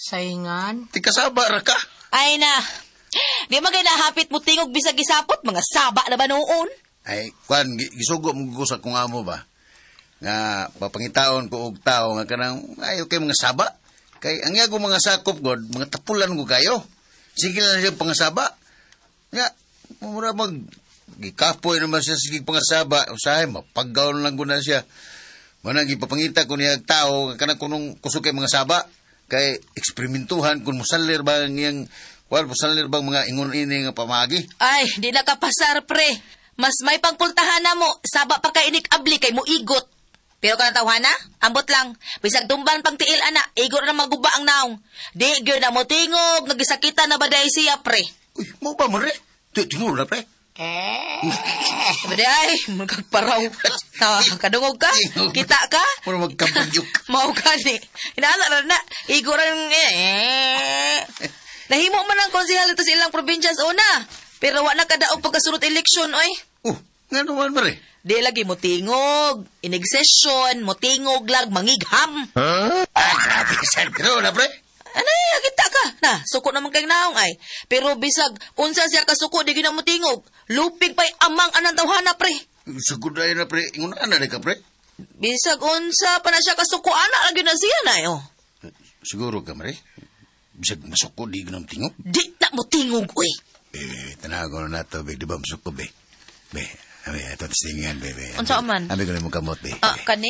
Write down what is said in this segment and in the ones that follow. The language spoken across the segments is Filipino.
Saingan? Ti kasaba ra ka. Ay na. Di magay nahapit mo tingog bisag gisapot, mga saba na ba noon? Ay, kwan, gisugo mo gusak kung amo ba? Nga, papangitaon ko og tao nga kanang, ayaw kay mga saba. Kay, ang yago mga sakop god, mga tapulan ko kayo. Sige lang siya pangasaba. Nga, mura gikapoy naman siya sige pangasaba. Usahay, mapaggaon lang ko na siya. Manang ipapangita ko niya tao, kanang kunong kusok kay mga saba. Kay, eksperimentuhan kung musalir ba niyang, musalir bang mga ingon-ini nga pamagi. Ay, di nakapasar, pre. Mas may pangpultahan na mo, saba pa kay inik-abli kay mo igot. Pero ka na tawhana, ambot lang. Bisag tumban pang tiil, ana, igot na maguba ang naong. Di, gyud na mo tingog, nagisakita na ba dahil siya, pre? Uy, mau ba mo re? Tinguro na, pre. Baday, magkagparaw. Kadungog ka? Kita ka? Mura magkabagyok. Mau ka ni. Inaala na, igot rin, Nahimo man ang konsehal ito sa ilang probinsyas una. Pero wala na kadaog pagkasunod eleksyon, oy. Nga naman mo re? Di lagi mo tingog, inig-session, mo tingog lag, mangigham. Grabe, sir. Pero na, pre? Ano kita ka? Na, suko naman kayong naong ay. Pero bisag, unsa siya kasuko, di gina mo tingog. Lupig pa'y amang anang tawhana, pre. Sugod na yun na, pre. Ingon na ka, pre? Bisag, unsa pa na siya kasuko, anak lagi na siya na, oh. Siguro ka, pre? Bisag masuko, di gina mo tingog? Di na mo tingog, uy. Tanago na nato, be. Di ba masuko, be? Be, ito tistingan, be. Unsa man? Abi ko na mo kamot, be. Kani,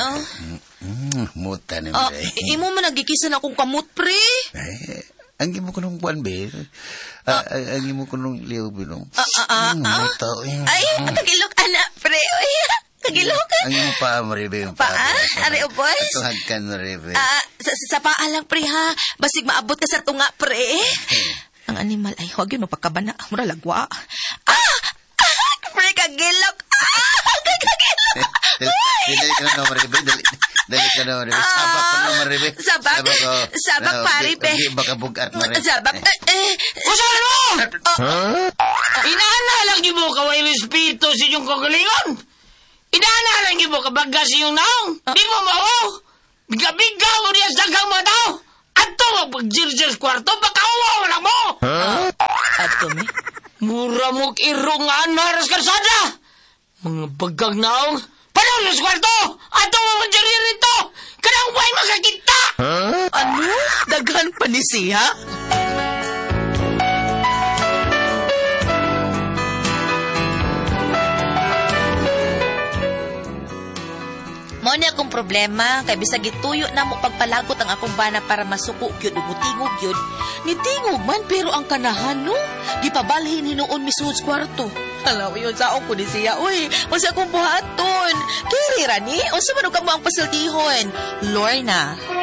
Muta ni mo, be. Imo man nagikisan akong kamot, pre. Ang imo ko nung buwan, be. Ang imo ko nung liyaw, be, no? Muta, ay, kagilok, anak, pre, uy. Kagilok ka? Ang imo pa, Maribe, yung paa. Ari, upos? Tuhag ka, Maribe. Sa paa lang, pre, ha? Basig maabot ka sa tunga, pre. Ang animal ay, huwag yun, mapagkabana. Mura lagwa. Pre, kagilok. Kagilok. Dali ka na, Maribe. Dali ka na, Maribe. Sabak ka na, Maribe. Sabak, pari, be. Hindi baka bugat, Maribe. Sabak, Kusano! Inaanalang niyo mo kaway respeto sa inyong kagalingon. Inaanalang niyo mo kabagas yung naong. Di mo mao. Biga-biga mo niya sa daghang mga tao. Ato, pag-jirjir kwarto, baka wala mo. Ato, mi? Mura mo kirungan na ras karsada. Mga bagang naong. Paano sa kwarto? Ato mo mag-jirir ito. Kanang buhay makakita. Ano? Daghan pa ni siya? Mao ni akong problema, kay bisag gituyo na mo pagpalagot ang akong bana para masuko gyud ug mutingog gyud. Nitingog man pero ang kanahan no, gipabalhin hinuon misud sa kwarto. Alaw yun sa ako ni siya, uy, unsa akong buhaton. Kiri ra ni, unsa man ka mo ang pasultihon? Lorna.